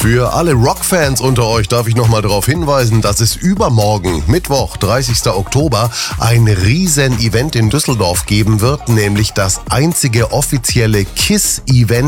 Für alle Rockfans unter euch darf ich nochmal darauf hinweisen, dass es übermorgen, Mittwoch, 30. Oktober, ein Riesen-Event in Düsseldorf geben wird, nämlich das einzige offizielle KISS-Event